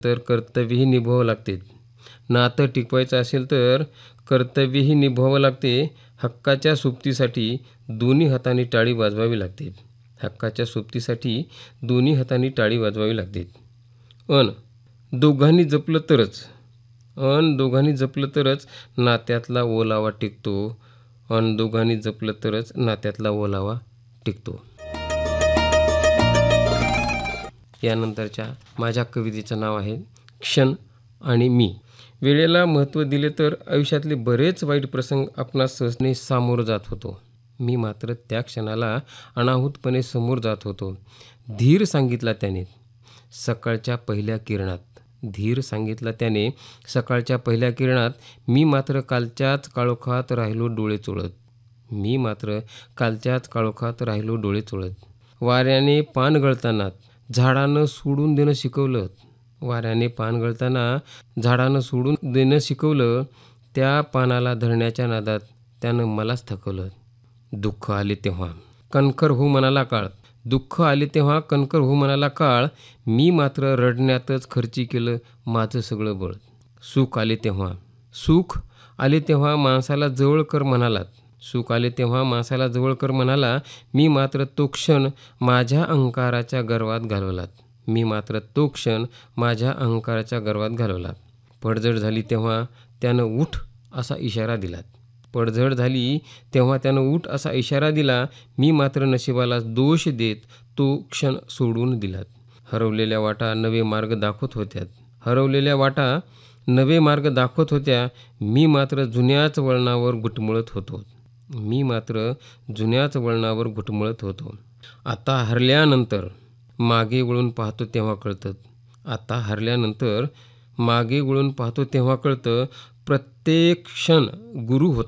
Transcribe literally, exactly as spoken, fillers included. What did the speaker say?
तर कर्तव्यही निभावावं लागते. नातं टिकवायचं असेल तर कर्तव्यही निभावावं लागते. हक्काच्या सोबतीसाठी दोन्ही हातांनी टाळी वाजवावी लागते. हक्काच्या सोबतीसाठी दोन्ही हातांनी टाळी वाजवावी लागते. अन दोघांनी जपलं तरच अन दोघांनी जपलं तरच नात्यातला ओलावा टिकतो. अन दोघांनी जपलं तरच नात्यातला ओलावा टिकतो. यानंतरच्या माझ्या कवितेचं नाव आहे क्षण आणि मी. वेळेला महत्त्व दिले तर आयुष्यातले बरेच वाईट प्रसंग आपणास सहजने सामोरं जात होतो. मी मात्र त्या क्षणाला अनाहूतपणे समोर जात होतो. धीर सांगितला त्याने सकाळच्या पहिल्या किरणात. धीर सांगितला त्याने सकाळच्या पहिल्या किरणात. मी मात्र कालच्याच काळोखात राहिलो डोळे चोळत. मी मात्र कालच्याच काळोखात राहिलो डोळे चोळत. वाऱ्याने पान गळताना झाडानं सोडून देणं शिकवलं. वाऱ्याने पान गळताना झाडानं सोडून देणं शिकवलं. त्या पानाला धरण्याच्या नादात त्यानं मलाच थकवलं. दुःख आले तेव्हा कणखर हो मनाला काळ. दुःख आले तेव्हा कणखर हो मनाला काळ. मी मात्र रडण्यातच खर्ची केलं माझं सगळं बळ. सुख आले तेव्हा सुख आले तेव्हा माणसाला जवळ कर म्हणालात. सुख आले तेव्हा माणसाला जवळ कर म्हणाला. मी मात्र तो क्षण माझ्या अहंकाराच्या गर्वात घालवलात. मी मात्र तो क्षण माझ्या अहंकाराच्या गर्वात घालवलात. पडझड झाली तेव्हा त्यानं उठ असा इशारा दिलात. पडझड झाली तेव्हा त्यानं उठ असा इशारा दिला. मी मात्र नशिबाला दोष देत तो क्षण सोडून दिलात. हरवलेल्या वाटा नवे मार्ग दाखवत होत्या. हरवलेल्या वाटा नवे मार्ग दाखवत होत्या. मी मात्र जुन्याच वळणावर घुटमळत होतो. मी मात्र जुन्याच वळणावर घुटमळत होतो. आता हरल्यानंतर मागे वळून पाहतो तेव्हा कळतं. आता हरल्यानंतर मागे वळून पाहतो तेव्हा कळतं प्रत्येक क्षण गुरु होता.